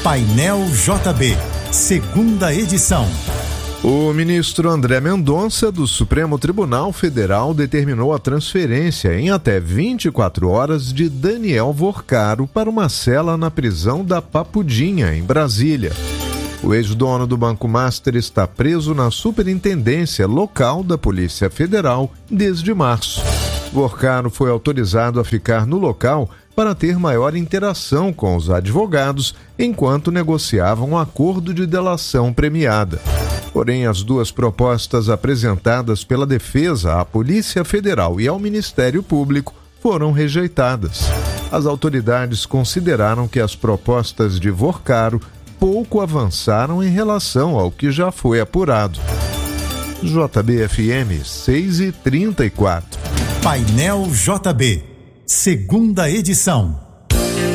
Painel JB, segunda edição. O ministro André Mendonça, do Supremo Tribunal Federal, determinou a transferência em até 24 horas de Daniel Vorcaro para uma cela na prisão da Papudinha, em Brasília. O ex-dono do Banco Master está preso na Superintendência Local da Polícia Federal desde março. Vorcaro foi autorizado a ficar no local para ter maior interação com os advogados enquanto negociavam um acordo de delação premiada. Porém, as duas propostas apresentadas pela defesa à Polícia Federal e ao Ministério Público foram rejeitadas. As autoridades consideraram que as propostas de Vorcaro pouco avançaram em relação ao que já foi apurado. JBFM 6h34. Painel JB, segunda edição.